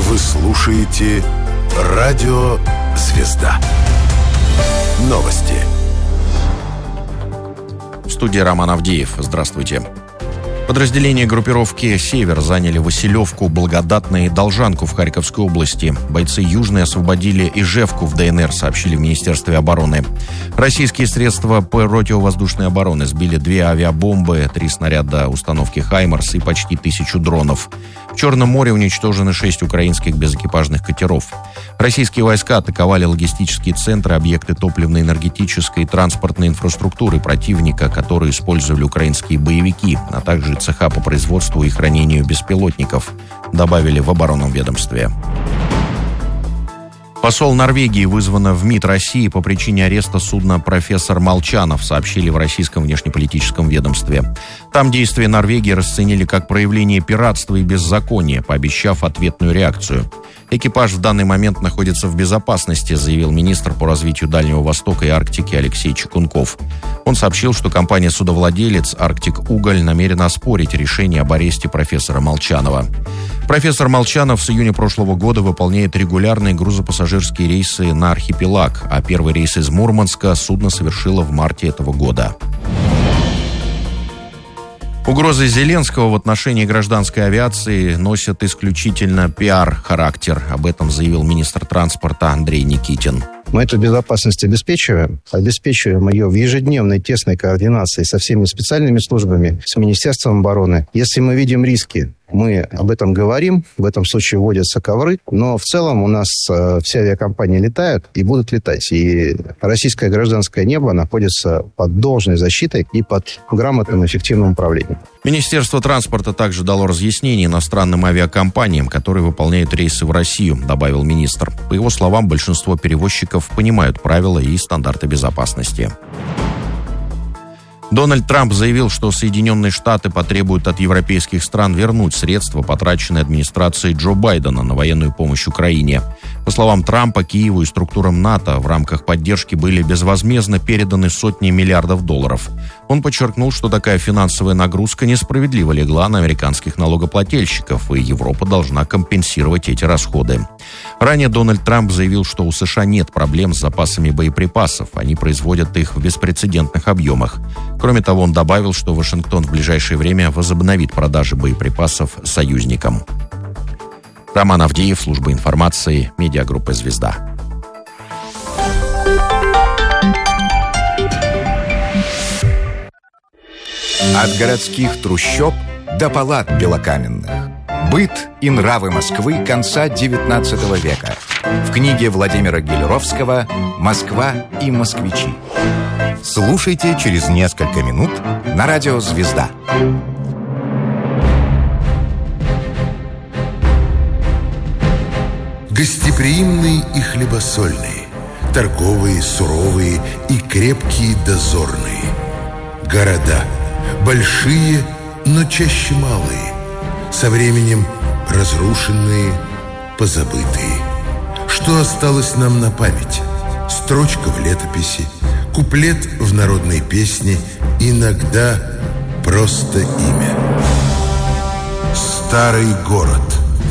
Вы слушаете «Радио Звезда». Новости. В студии Роман Авдеев. Здравствуйте. Подразделения группировки «Север» заняли Василевку, Благодатное и Должанку в Харьковской области. Бойцы Южной освободили Ижевку в ДНР, сообщили в Министерстве обороны. Российские средства противовоздушной обороны сбили 2 авиабомбы, 3 снаряда установки «Хаймарс» и почти 1000 дронов. В Черном море уничтожены 6 украинских безэкипажных катеров. Российские войска атаковали логистические центры, объекты топливно-энергетической и транспортной инфраструктуры противника, которые использовали украинские боевики, а также цеха по производству и хранению беспилотников, добавили в оборонном ведомстве. Посол Норвегии вызвана в МИД России по причине ареста судна «Профессор Молчанов», сообщили в российском внешнеполитическом ведомстве. Там действия Норвегии расценили как проявление пиратства и беззакония, пообещав ответную реакцию. Экипаж в данный момент находится в безопасности, заявил министр по развитию Дальнего Востока и Арктики Алексей Чекунков. Он сообщил, что компания-судовладелец «Арктик Уголь» намерена оспорить решение об аресте профессора Молчанова. Профессор Молчанов с июня прошлого года выполняет регулярные грузопассажирские рейсы на архипелаг, а первый рейс из Мурманска судно совершило в марте этого года. Угрозы Зеленского в отношении гражданской авиации носят исключительно пиар-характер. Об этом заявил министр транспорта Андрей Никитин. Мы эту безопасность обеспечиваем ее в ежедневной тесной координации со всеми специальными службами, с Министерством обороны. Если мы видим риски, мы об этом говорим, в этом случае вводятся ковры, но в целом у нас все авиакомпании летают и будут летать. И российское гражданское небо находится под должной защитой и под грамотным эффективным управлением. Министерство транспорта также дало разъяснение иностранным авиакомпаниям, которые выполняют рейсы в Россию, добавил министр. По его словам, большинство перевозчиков понимают правила и стандарты безопасности. Дональд Трамп заявил, что Соединенные Штаты потребуют от европейских стран вернуть средства, потраченные администрацией Джо Байдена на военную помощь Украине. По словам Трампа, Киеву и структурам НАТО в рамках поддержки были безвозмездно переданы сотни миллиардов долларов. Он подчеркнул, что такая финансовая нагрузка несправедливо легла на американских налогоплательщиков, и Европа должна компенсировать эти расходы. Ранее Дональд Трамп заявил, что у США нет проблем с запасами боеприпасов, они производят их в беспрецедентных объемах. Кроме того, он добавил, что Вашингтон в ближайшее время возобновит продажи боеприпасов союзникам. Роман Авдеев, служба информации, медиагруппа «Звезда». От городских трущоб до палат белокаменных. Быт и нравы Москвы конца XIX века. В книге Владимира Гелеровского «Москва и москвичи». Слушайте через несколько минут на радио «Звезда». Гостеприимный и хлебосольный, торговые, суровые и крепкие дозорные. Города большие, но чаще малые, со временем разрушенные, позабытые. Что осталось нам на память? Строчка в летописи, куплет в народной песне, иногда просто имя. Старый город.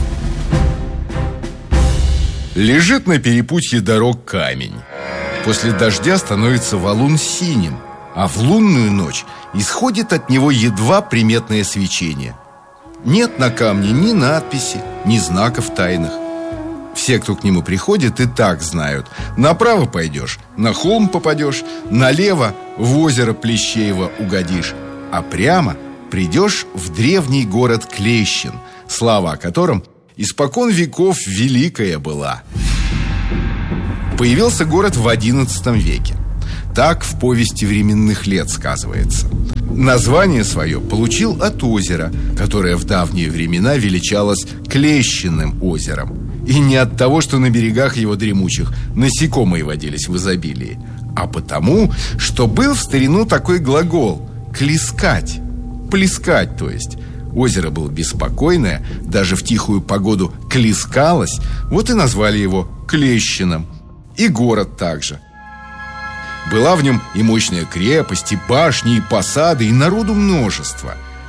Лежит на перепутье дорог камень. После дождя становится валун синим, а в лунную ночь исходит от него едва приметное свечение. Нет на камне ни надписи, ни знаков тайных. Все, кто к нему приходит, и так знают: направо пойдешь, на холм попадешь, налево в озеро Плещеево угодишь, а прямо придешь в древний город Клещин, слава о котором испокон веков великая была. Появился город в XI веке. Так в повести временных лет сказывается. Название свое получил от озера, которое в давние времена величалось Клещиным озером. И не от того, что на берегах его дремучих насекомые водились в изобилии, а потому, что был в старину такой глагол «клескать». Плескать, то есть. Озеро было беспокойное, даже в тихую погоду клескалось, вот и назвали его Клещиным. И город также. Была в нем и мощная крепость, и башни, и посады, и народу множество.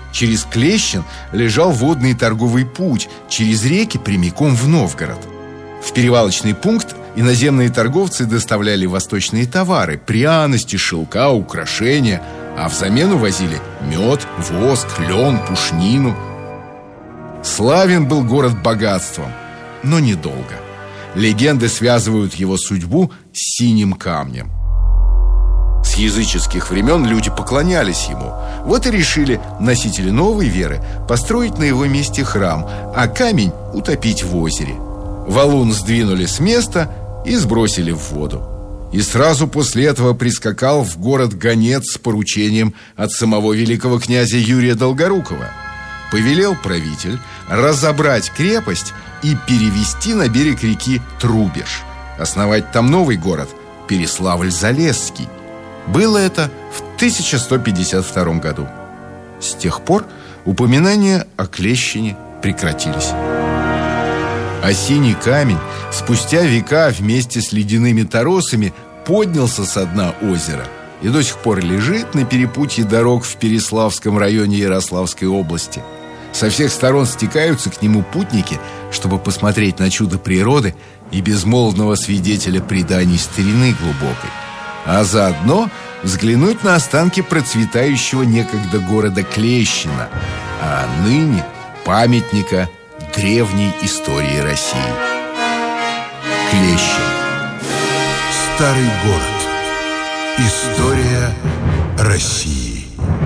Через Клещин лежал водный торговый путь, через реки прямиком в Новгород. В перевалочный пункт иноземные торговцы доставляли восточные товары, пряности, шелка, украшения, а взамен увозили мед, воск, лен, пушнину. Славен был город богатством, но недолго. Легенды связывают его судьбу с синим камнем. С языческих времен люди поклонялись ему. Вот и решили носители новой веры построить на его месте храм, а камень утопить в озере. Валун сдвинули с места и сбросили в воду. И сразу после этого прискакал в город гонец с поручением от самого великого князя Юрия Долгорукова. Повелел правитель разобрать крепость и перевести на берег реки Трубеж, основать там новый город Переславль-Залесский. Было это в 1152 году. С тех пор упоминания о Клещине прекратились. А синий камень спустя века вместе с ледяными торосами поднялся со дна озера и до сих пор лежит на перепутье дорог в Переславском районе Ярославской области. Со всех сторон стекаются к нему путники, чтобы посмотреть на чудо природы и безмолвного свидетеля преданий старины глубокой, а заодно взглянуть на останки процветающего некогда города Клещина, а ныне памятника древней истории России. Клещин. Старый город. История России.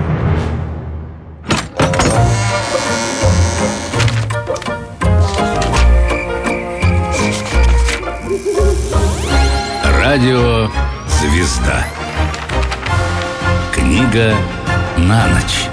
Радио «Звезда». Книга на ночь.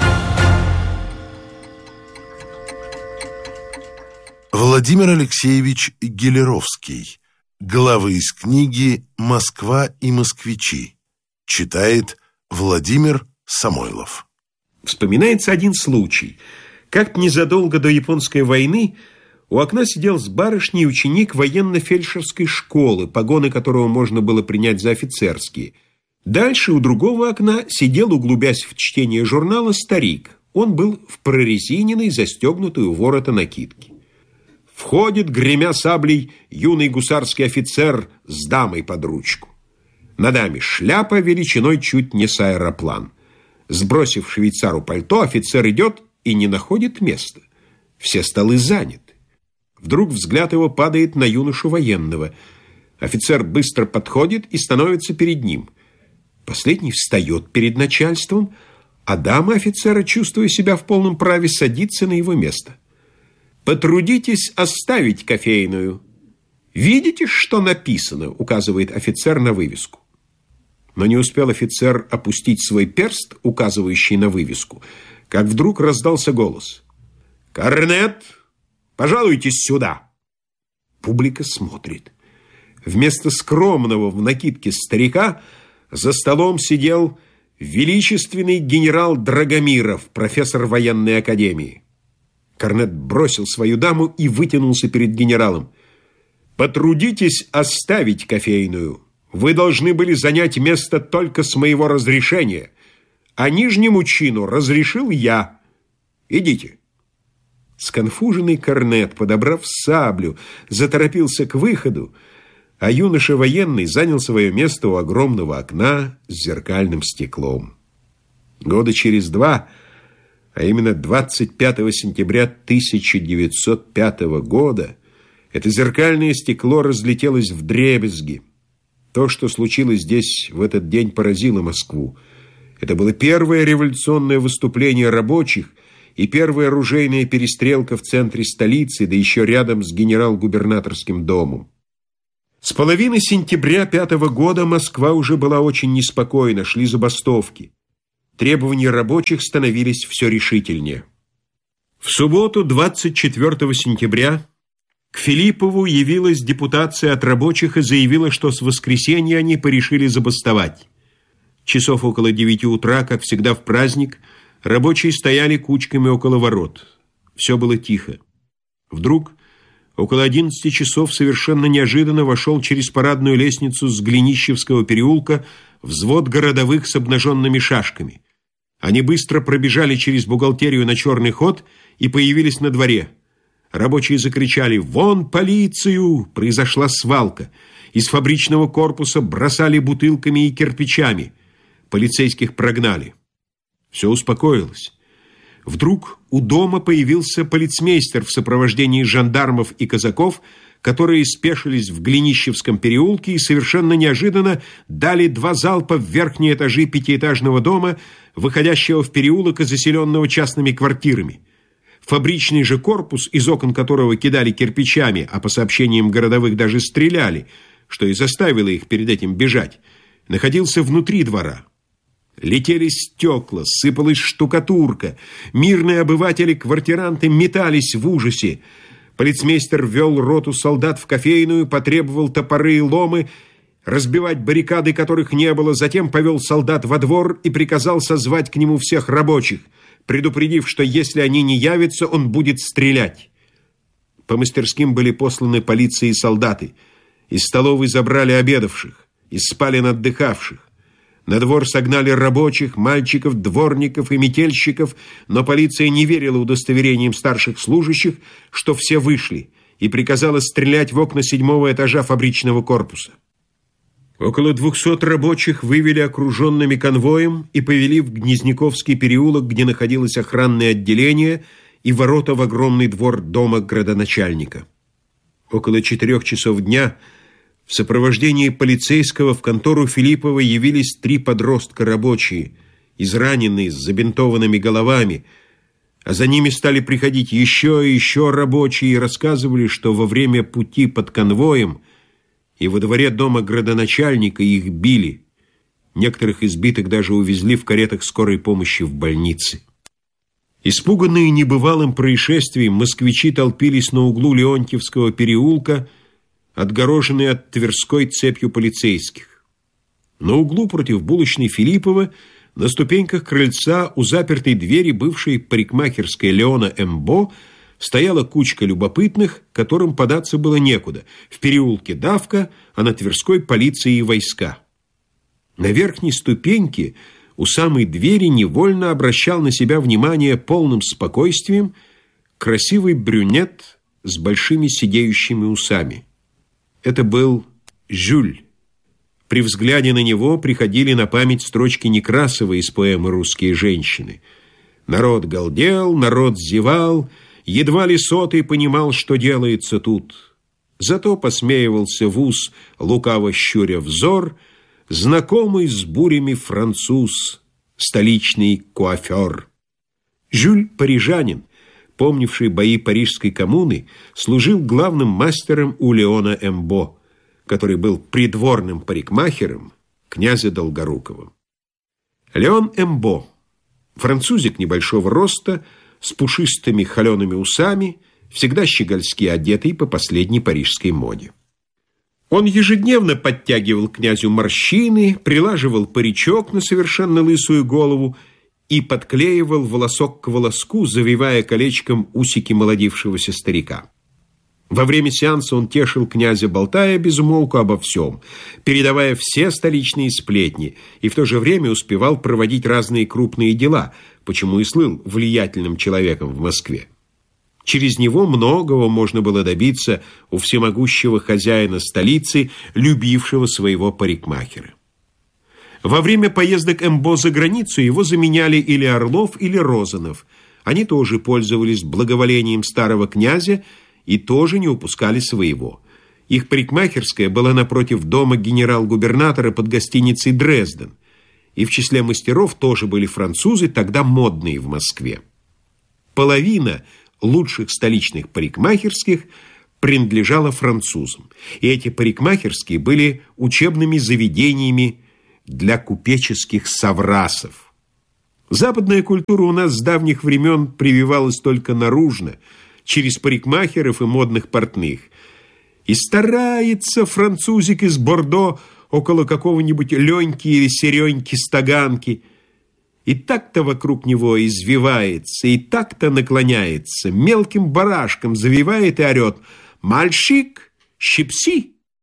Владимир Алексеевич Гелеровский. Главы из книги «Москва и москвичи». Читает Владимир Самойлов. Вспоминается один случай. Как-то незадолго до Японской войны у окна сидел с барышней ученик военно-фельдшерской школы, погоны которого можно было принять за офицерские. Дальше у другого окна сидел, углубясь в чтение журнала, старик. Он был в прорезиненной, застегнутой у ворота накидке. Входит, гремя саблей, юный гусарский офицер с дамой под ручку. На даме шляпа величиной чуть не с аэроплан. Сбросив швейцару пальто, офицер идет и не находит места. Все столы заняты. Вдруг взгляд его падает на юношу военного. Офицер быстро подходит и становится перед ним. Последний встает перед начальством, а дама офицера, чувствуя себя в полном праве, садится на его место. «Потрудитесь оставить кофейную. Видите, что написано?» — указывает офицер на вывеску. Но не успел офицер опустить свой перст, указывающий на вывеску, как вдруг раздался голос: «Корнет, пожалуйтесь сюда!» Публика смотрит. Вместо скромного в накидке старика за столом сидел величественный генерал Драгомиров, профессор военной академии. Корнет бросил свою даму и вытянулся перед генералом. «Потрудитесь оставить кофейную. Вы должны были занять место только с моего разрешения, а нижнему чину разрешил я. Идите». Сконфуженный Корнет, подобрав саблю, заторопился к выходу, а юноша военный занял свое место у огромного окна с зеркальным стеклом. Года через 2, а именно 25 сентября 1905 года, это зеркальное стекло разлетелось вдребезги. То, что случилось здесь в этот день, поразило Москву. Это было первое революционное выступление рабочих и первая оружейная перестрелка в центре столицы, да еще рядом с генерал-губернаторским домом. С половины сентября 5 года Москва уже была очень неспокойна, шли забастовки. Требования рабочих становились все решительнее. В субботу, 24 сентября, к Филиппову явилась депутация от рабочих и заявила, что с воскресенья они порешили забастовать. Часов около 9 утра, как всегда в праздник, рабочие стояли кучками около ворот. Все было тихо. Вдруг около 11 часов совершенно неожиданно вошел через парадную лестницу с Глинищевского переулка взвод городовых с обнаженными шашками. Они быстро пробежали через бухгалтерию на черный ход и появились на дворе. Рабочие закричали: «Вон полицию!» Произошла свалка. Из фабричного корпуса бросали бутылками и кирпичами. Полицейских прогнали. Все успокоилось. Вдруг у дома появился полицмейстер в сопровождении жандармов и казаков, которые спешились в Глинищевском переулке и совершенно неожиданно дали 2 залпа в верхние этажи 5-этажного дома, выходящего в переулок и заселенного частными квартирами. Фабричный же корпус, из окон которого кидали кирпичами, а по сообщениям городовых даже стреляли, что и заставило их перед этим бежать, находился внутри двора. Летели стекла, сыпалась штукатурка. Мирные обыватели-квартиранты метались в ужасе. Полицмейстер ввел роту солдат в кофейную, потребовал топоры и ломы, разбивать баррикады, которых не было, затем повел солдат во двор и приказал созвать к нему всех рабочих, предупредив, что если они не явятся, он будет стрелять. По мастерским были посланы полиция и солдаты. Из столовой забрали обедавших, из спален отдыхавших. На двор согнали рабочих, мальчиков, дворников и метельщиков, но полиция не верила удостоверениям старших служащих, что все вышли, и приказала стрелять в окна 7-го этажа фабричного корпуса. Около 200 рабочих вывели окруженными конвоем и повели в Гнезняковский переулок, где находилось охранное отделение и ворота в огромный двор дома градоначальника. Около 4 часов дня в сопровождении полицейского в контору Филиппова явились 3 подростка рабочие, израненные, с забинтованными головами, а за ними стали приходить еще и еще рабочие и рассказывали, что во время пути под конвоем и во дворе дома градоначальника их били. Некоторых избитых даже увезли в каретах скорой помощи в больницы. Испуганные небывалым происшествием, москвичи толпились на углу Леонтьевского переулка, отгороженные от Тверской цепью полицейских. На углу против булочной Филиппова, на ступеньках крыльца у запертой двери бывшей парикмахерской Леона Эмбо стояла кучка любопытных, которым податься было некуда. В переулке давка, а на Тверской полиция и войска. На верхней ступеньке у самой двери невольно обращал на себя внимание полным спокойствием красивый брюнет с большими сидеющими усами. Это был Жюль. При взгляде на него приходили на память строчки Некрасова из поэмы «Русские женщины». Народ галдел, народ зевал, едва ли сотый понимал, что делается тут. Зато посмеивался в ус, лукаво щуря взор, знакомый с бурями француз, столичный куафер. Жюль, парижанин, помнивший бои Парижской коммуны, служил главным мастером у Леона Эмбо, который был придворным парикмахером князя Долгорукова. Леон Эмбо, французик небольшого роста, с пушистыми холеными усами, всегда щегольски одетый по последней парижской моде. Он ежедневно подтягивал князю морщины, прилаживал паричок на совершенно лысую голову и подклеивал волосок к волоску, завивая колечком усики молодившегося старика. Во время сеанса он тешил князя, болтая без умолку обо всем, передавая все столичные сплетни, и в то же время успевал проводить разные крупные дела, почему и слыл влиятельным человеком в Москве. Через него многого можно было добиться у всемогущего хозяина столицы, любившего своего парикмахера. Во время поездок Эмбо за границу его заменяли или Орлов, или Розанов. Они тоже пользовались благоволением старого князя и тоже не упускали своего. Их парикмахерская была напротив дома генерал-губернатора под гостиницей «Дрезден». И в числе мастеров тоже были французы, тогда модные в Москве. Половина лучших столичных парикмахерских принадлежала французам. И эти парикмахерские были учебными заведениями для купеческих соврасов. Западная культура у нас с давних времен прививалась только наружно, через парикмахеров и модных портных. И старается французик из Бордо около какого-нибудь Леньки или Сереньки Стаганки. И так-то вокруг него извивается, и так-то наклоняется, мелким барашком завивает и орет: «Мальчик, щипси!»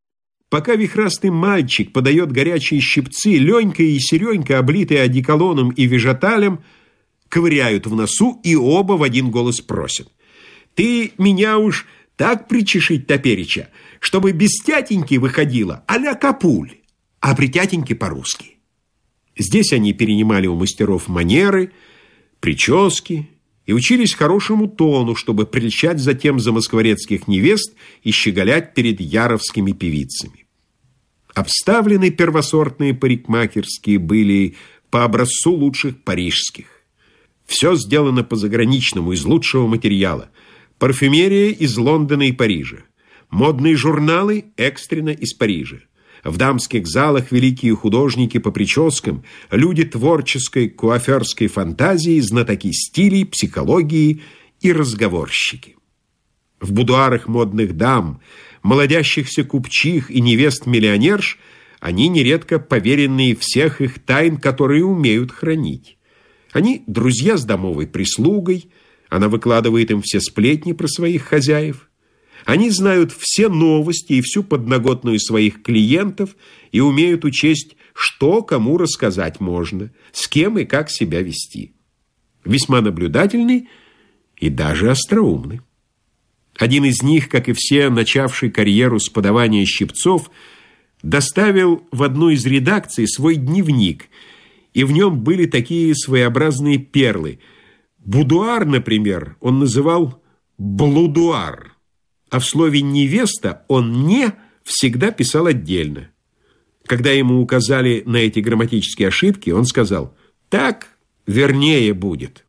Пока вихрастый мальчик подает горячие щипцы, Ленька и Серенька, облитые одеколоном и вежаталем, ковыряют в носу и оба в один голос просят: «Ты меня уж так причешить топереча, чтобы без тятеньки выходила а-ля Капуль, а при тятеньке по-русски». Здесь они перенимали у мастеров манеры, прически и учились хорошему тону, чтобы прельщать затем замоскворецких невест и щеголять перед яровскими певицами. Обставлены первосортные парикмахерские были по образцу лучших парижских. Все сделано по-заграничному, из лучшего материала. Парфюмерия из Лондона и Парижа. Модные журналы экстренно из Парижа. В дамских залах великие художники по прическам, люди творческой куаферской фантазии, знатоки стилей, психологии и разговорщики. В будуарах модных дам, молодящихся купчих и невест-миллионерш они нередко поверенные всех их тайн, которые умеют хранить. Они друзья с домовой прислугой, она выкладывает им все сплетни про своих хозяев. Они знают все новости и всю подноготную своих клиентов и умеют учесть, что кому рассказать можно, с кем и как себя вести. Весьма наблюдательны и даже остроумны. Один из них, как и все, начавший карьеру с подавания щипцов, доставил в одну из редакций свой дневник, и в нем были такие своеобразные перлы. Будуар, например, он называл блудуар, а в слове «невеста» он «не» всегда писал отдельно. Когда ему указали на эти грамматические ошибки, он сказал: «Так вернее будет».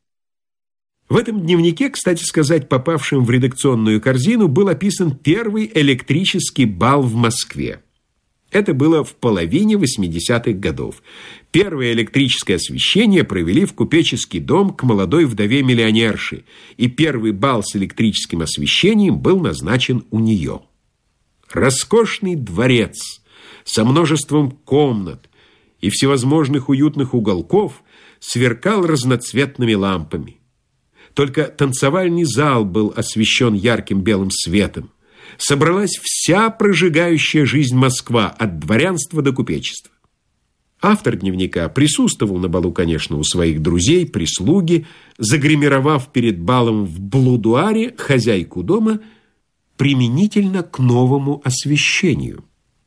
В этом дневнике, кстати сказать, попавшим в редакционную корзину, был описан первый электрический бал в Москве. Это было в половине 80-х годов. Первое электрическое освещение провели в купеческий дом к молодой вдове-миллионерши, и первый бал с электрическим освещением был назначен у нее. Роскошный дворец со множеством комнат и всевозможных уютных уголков сверкал разноцветными лампами. Только танцевальный зал был освещен ярким белым светом. Собралась вся прожигающая жизнь Москва, от дворянства до купечества. Автор дневника присутствовал на балу, конечно, у своих друзей, прислуги, загримировав перед балом в блудуаре хозяйку дома применительно к новому освещению.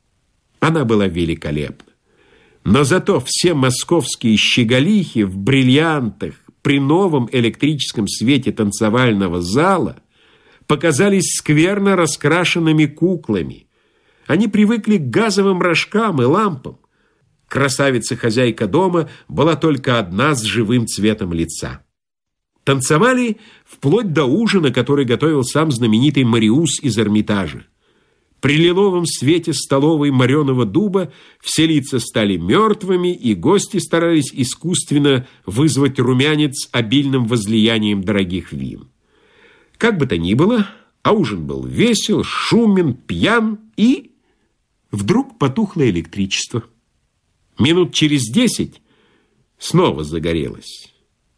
Она была великолепна. Но зато все московские щеголихи в бриллиантах при новом электрическом свете танцевального зала показались скверно раскрашенными куклами. Они привыкли к газовым рожкам и лампам. Красавица-хозяйка дома была только одна с живым цветом лица. Танцевали вплоть до ужина, который готовил сам знаменитый Мариус из Эрмитажа. При лиловом свете столовой мореного дуба все лица стали мертвыми, и гости старались искусственно вызвать румянец обильным возлиянием дорогих вин. Как бы то ни было, а ужин был весел, шумен, пьян, и вдруг потухло электричество. Минут через 10 снова загорелось.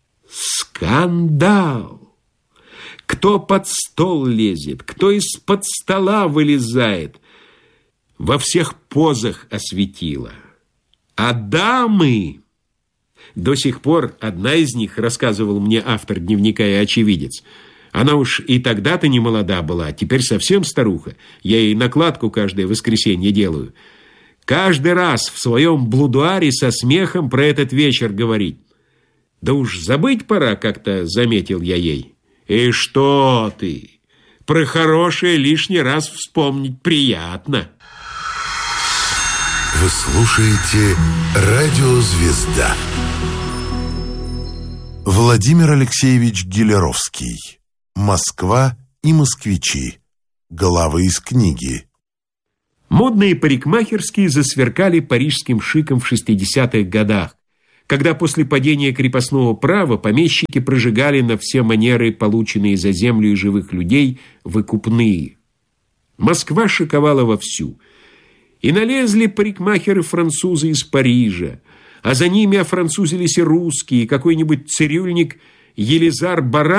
Скандал! Кто под стол лезет, кто из-под стола вылезает. Во всех позах осветило. А дамы... До сих пор одна из них, рассказывал мне автор дневника и очевидец, она уж и тогда-то не молода была, теперь совсем старуха. Я ей накладку каждое воскресенье делаю. Каждый раз в своем блудуаре со смехом про этот вечер говорить. Да уж забыть пора, как-то заметил я ей. И что ты? Про хорошее лишний раз вспомнить приятно. Вы слушаете «Радио Звезда». Владимир Алексеевич Гелеровский. «Москва и москвичи». Главы из книги. Модные парикмахерские засверкали парижским шиком в 60-х годах, когда после падения крепостного права помещики прожигали на все манеры полученные за землю и живых людей выкупные. Москва шиковала вовсю. И налезли парикмахеры-французы из Парижа, а за ними офранцузились и русские, какой-нибудь цирюльник Елизар Баран